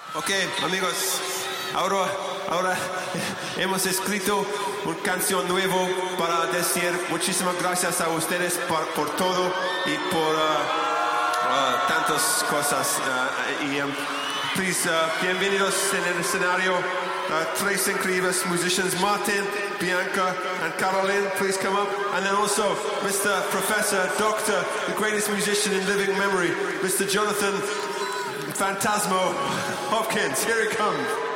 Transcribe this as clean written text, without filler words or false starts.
Ok, amigos, ahora hemos escrito una canción nueva para decir muchísimas gracias a ustedes por todo y por tantas cosas. Please, bienvenidos en el escenario. Tres increíbles musicians, Martin, Bianca, and Caroline. Please come up. And then also Mr. Professor, Doctor, the greatest musician in living memory, Mr. Jonathan Phantasmo Hopkins. Here he comes.